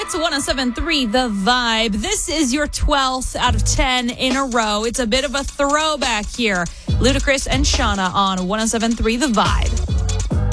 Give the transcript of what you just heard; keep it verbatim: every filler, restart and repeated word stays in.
It's one oh seven point three The Vibe. This is your twelfth out of ten in a row. It's a bit of a throwback here. Ludacris and Shauna on one oh seven point three The Vibe.